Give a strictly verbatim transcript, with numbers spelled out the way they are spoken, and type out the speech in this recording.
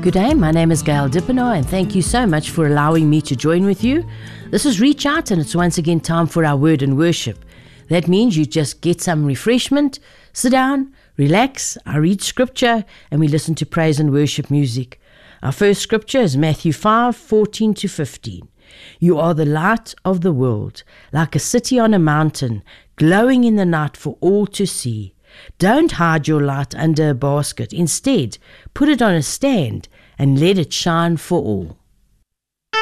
Good day, my name is Gail Dippenaar, and thank you so much for allowing me to join with you. This is Reach Out, and it's once again time for our word and worship. That means you just get some refreshment, sit down, relax, I read scripture, and we listen to praise and worship music. Our first scripture is Matthew five, fourteen to fifteen. You are the light of the world, like a city on a mountain, glowing in the night for all to see. Don't hide your light under a basket. Instead, put it on a stand and let it shine for all.